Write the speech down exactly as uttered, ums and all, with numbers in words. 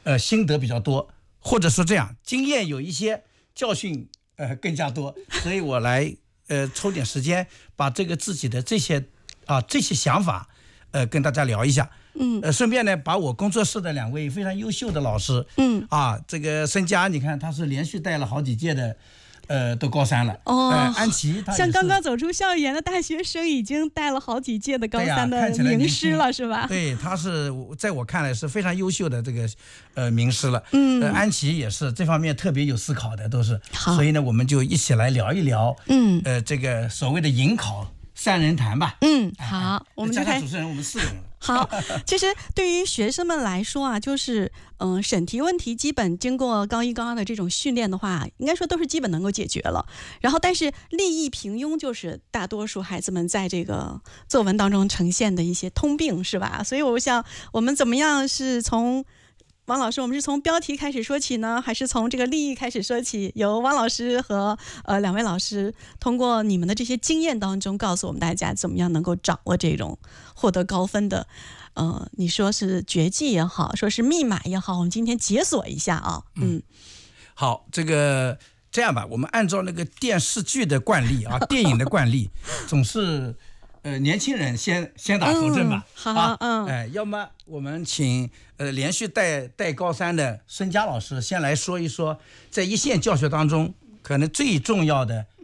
呃心得比较多，或者说这样经验有一些，教训呃更加多，所以我来呃抽点时间把这个自己的这些啊这些想法呃跟大家聊一下。 嗯， 呃，顺便呢，把我工作室的两位非常优秀的老师， 嗯， 啊，这个申佳，你看他是连续带了好几届的，呃，都高三了。 哦， 呃、安琪，他像刚刚走出校园的大学生，已经带了好几届的高三的名师了，是吧？ 对，他是在我看来是非常优秀的这个呃名师了。 嗯， 呃，安琪也是这方面特别有思考的，都是。所以呢，我们就一起来聊一聊， 嗯， 呃，这个所谓的迎考三人谈吧。 嗯，好，哎、我们就加上主持人，我们四个人了。 好，其实对于学生们来说啊，就是嗯、呃，审题问题基本经过高一高二的这种训练的话，应该说都是基本能够解决了。然后，但是立意平庸就是大多数孩子们在这个作文当中呈现的一些通病，是吧？所以我想，我们怎么样是从王老师，我们是从标题开始说起呢，还是从这个立意开始说起？由汪老师和呃两位老师通过你们的这些经验当中，告诉我们大家怎么样能够掌握这种获得高分的，呃，你说是绝技也好，说是密码也好，我们今天解锁一下啊。嗯， 嗯好，这个这样吧，我们按照那个电视剧的惯例啊，电影的惯例，总是。呃，年轻人先先打头阵吧。 嗯、好，啊、嗯， 哎、呃，要么我们请呃连续带带高三的孙佳老师先来说一说，在一线教学当中，可能最重要的